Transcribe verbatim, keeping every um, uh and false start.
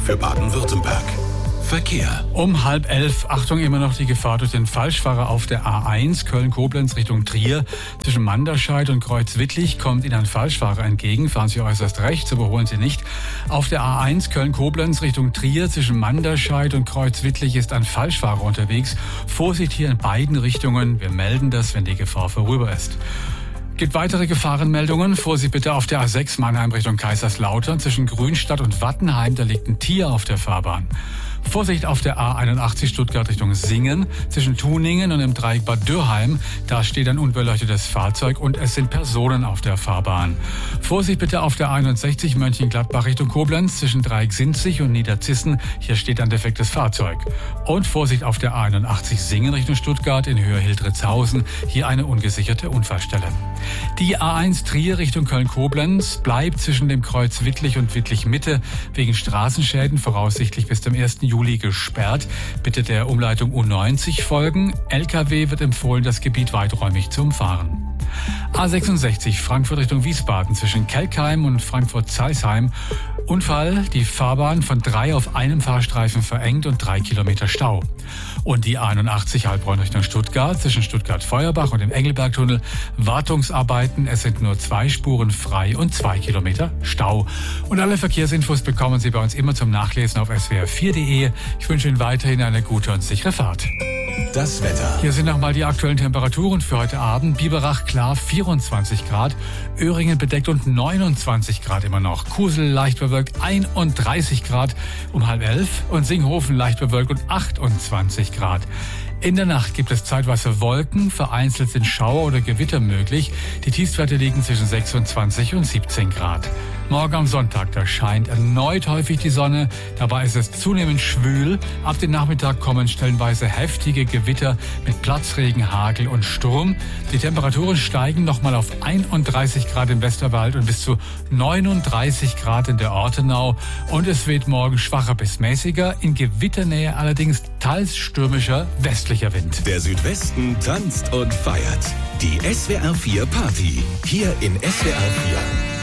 für Baden-Württemberg. Verkehr. Um halb elf, Achtung, immer noch die Gefahr durch den Falschfahrer auf der A eins Köln-Koblenz Richtung Trier. Zwischen Manderscheid und Kreuzwittlich kommt Ihnen ein Falschfahrer entgegen. Fahren Sie äußerst rechts, überholen Sie nicht. Auf der A eins Köln-Koblenz Richtung Trier zwischen Manderscheid und Kreuzwittlich ist ein Falschfahrer unterwegs. Vorsicht hier in beiden Richtungen. Wir melden das, wenn die Gefahr vorüber ist. Gibt weitere Gefahrenmeldungen? Vorsicht bitte auf der A sechs Mannheim Richtung Kaiserslautern. Zwischen Grünstadt und Wattenheim, da liegt ein Tier auf der Fahrbahn. Vorsicht auf der A einundachtzig Stuttgart Richtung Singen. Zwischen Tuningen und dem Dreieck Bad Dürrheim, da steht ein unbeleuchtetes Fahrzeug und es sind Personen auf der Fahrbahn. Vorsicht bitte auf der einundsechzig Mönchengladbach Richtung Koblenz. Zwischen Dreieck Sinzig und Niederzissen, hier steht ein defektes Fahrzeug. Und Vorsicht auf der A einundachtzig Singen Richtung Stuttgart in Höhe Hildritzhausen, hier eine ungesicherte Unfallstelle. Die A eins Trier Richtung Köln-Koblenz bleibt zwischen dem Kreuz Wittlich und Wittlich-Mitte wegen Straßenschäden voraussichtlich bis zum ersten Juli gesperrt. Bitte der Umleitung U neunzig folgen. L K W wird empfohlen, das Gebiet weiträumig zu umfahren. A sechsundsechzig Frankfurt Richtung Wiesbaden zwischen Kelkheim und Frankfurt-Zeisheim. Unfall, die Fahrbahn von drei auf einem Fahrstreifen verengt und drei Kilometer Stau. Und die A einundachtzig Heilbronn Richtung Stuttgart zwischen Stuttgart-Feuerbach und dem Engelbergtunnel. Wartungsarbeiten, es sind nur zwei Spuren frei und zwei Kilometer Stau. Und alle Verkehrsinfos bekommen Sie bei uns immer zum Nachlesen auf s w r vier punkt d e. Ich wünsche Ihnen weiterhin eine gute und sichere Fahrt. Das Wetter. Hier sind nochmal die aktuellen Temperaturen für heute Abend. Biberach klar vierundzwanzig Grad, Öhringen bedeckt und neunundzwanzig Grad immer noch. Kusel leicht bewölkt einunddreißig Grad um halb elf und Singhofen leicht bewölkt und achtundzwanzig Grad. In der Nacht gibt es zeitweise Wolken, vereinzelt sind Schauer oder Gewitter möglich. Die Tiefstwerte liegen zwischen sechsundzwanzig und siebzehn Grad. Morgen am Sonntag, da scheint erneut häufig die Sonne. Dabei ist es zunehmend schwül. Ab dem Nachmittag kommen stellenweise heftige Gewitter mit Platzregen, Hagel und Sturm. Die Temperaturen steigen nochmal auf einunddreißig Grad im Westerwald und bis zu neununddreißig Grad in der Ortenau. Und es weht morgen schwacher bis mäßiger, in Gewitternähe allerdings teils stürmischer westlicher Wind. Der Südwesten tanzt und feiert. Die S W R vier Party. Hier in S W R vier.